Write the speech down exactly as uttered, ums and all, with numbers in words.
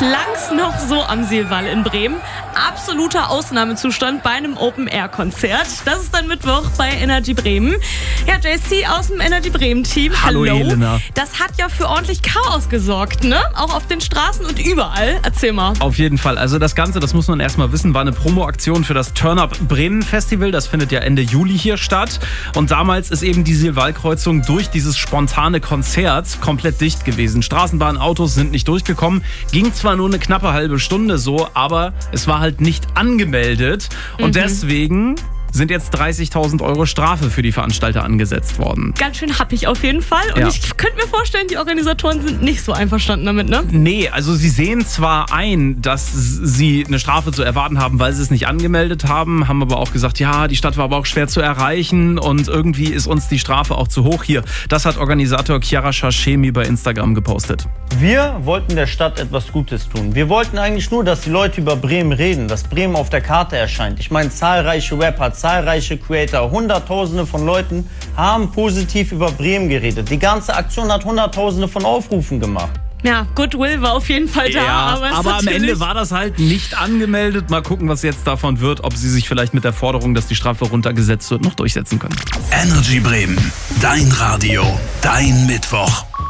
klang's noch so am Seelwall in Bremen. Absoluter Ausnahmezustand bei einem Open-Air-Konzert. Das ist dann Mittwoch bei Energy Bremen. Ja, J C aus dem Energy Bremen-Team. Hallo, Hallo. Elena. Das hat ja für ordentlich Chaos gesorgt, ne? Auch auf den Straßen und überall. Erzähl mal. Auf jeden Fall. Also das Ganze, das muss man erstmal wissen, war eine Promo-Aktion für das Turn-Up Bremen Festival. Das findet ja Ende Juli hier statt. Und damals ist eben die Seelwall-Kreuzung durch dieses spontane Konzert komplett dicht gewesen. Straßenbahn, Autos sind nicht durchgekommen. Ging zwar nur eine knappe halbe Stunde so, aber es war halt nicht angemeldet. Und Mhm. deswegen sind jetzt dreißigtausend Euro Strafe für die Veranstalter angesetzt worden. Ganz schön happig auf jeden Fall. Und Ja. ich könnte mir vorstellen, die Organisatoren sind nicht so einverstanden damit, ne? Nee, also sie sehen zwar ein, dass sie eine Strafe zu erwarten haben, weil sie es nicht angemeldet haben, haben aber auch gesagt, ja, die Stadt war aber auch schwer zu erreichen und irgendwie ist uns die Strafe auch zu hoch hier. Das hat Organisator Chiara Shashemi bei Instagram gepostet. Wir wollten der Stadt etwas Gutes tun. Wir wollten eigentlich nur, dass die Leute über Bremen reden, dass Bremen auf der Karte erscheint. Ich meine, zahlreiche Rapper, zahlreiche Creator, Hunderttausende von Leuten haben positiv über Bremen geredet. Die ganze Aktion hat Hunderttausende von Aufrufen gemacht. Ja, Goodwill war auf jeden Fall da. Ja, aber es aber am natürlich- Ende war das halt nicht angemeldet. Mal gucken, was jetzt davon wird, ob sie sich vielleicht mit der Forderung, dass die Strafe runtergesetzt wird, noch durchsetzen können. Energy Bremen, dein Radio, dein Mittwoch.